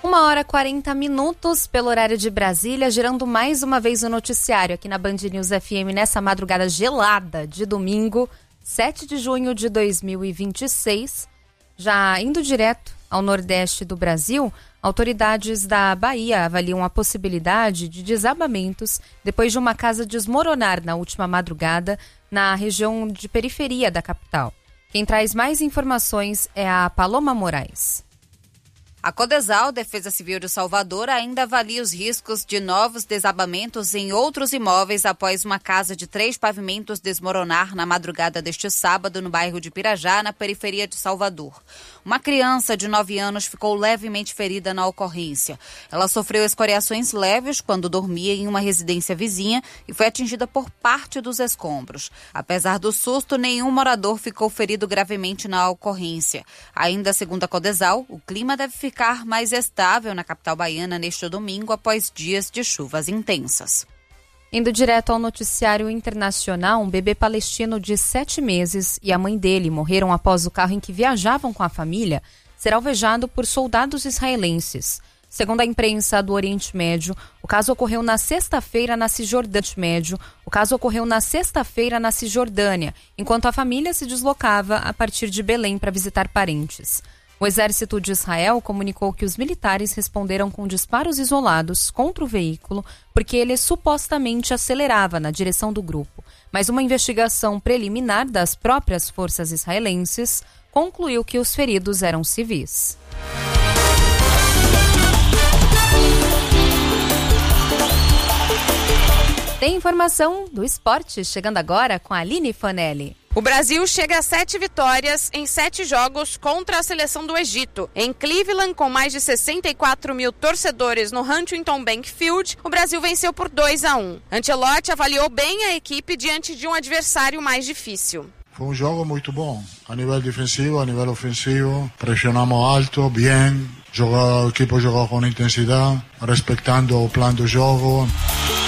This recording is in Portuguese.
1h40 pelo horário de Brasília, girando mais uma vez o noticiário aqui na Band News FM nessa madrugada gelada de domingo, 7 de junho de 2026. Já indo direto ao nordeste do Brasil, autoridades da Bahia avaliam a possibilidade de desabamentos depois de uma casa desmoronar na última madrugada na região de periferia da capital. Quem traz mais informações é a Paloma Moraes. A Codesal, Defesa Civil de Salvador, ainda avalia os riscos de novos desabamentos em outros imóveis após uma casa de 3 pavimentos desmoronar na madrugada deste sábado no bairro de Pirajá, na periferia de Salvador. Uma criança de 9 anos ficou levemente ferida na ocorrência. Ela sofreu escoriações leves quando dormia em uma residência vizinha e foi atingida por parte dos escombros. Apesar do susto, nenhum morador ficou ferido gravemente na ocorrência. Ainda segundo a Codesal, o clima deve ficar mais estável na capital baiana neste domingo após dias de chuvas intensas. Indo direto ao noticiário internacional, um bebê palestino de 7 meses e a mãe dele morreram após o carro em que viajavam com a família ser alvejado por soldados israelenses. Segundo a imprensa do Oriente Médio, o caso ocorreu na sexta-feira na Cisjordânia, enquanto a família se deslocava a partir de Belém para visitar parentes. O exército de Israel comunicou que os militares responderam com disparos isolados contra o veículo porque ele supostamente acelerava na direção do grupo. Mas uma investigação preliminar das próprias forças israelenses concluiu que os feridos eram civis. Tem informação do esporte chegando agora com a Aline Fanelli. O Brasil chega a 7 vitórias em 7 jogos contra a seleção do Egito. Em Cleveland, com mais de 64 mil torcedores no Huntington Bank Field, o Brasil venceu por 2-1. Ancelotti avaliou bem a equipe diante de um adversário mais difícil. Foi um jogo muito bom, a nível defensivo, a nível ofensivo, pressionamos alto, bem, o equipo jogou com intensidade, respeitando o plano do jogo.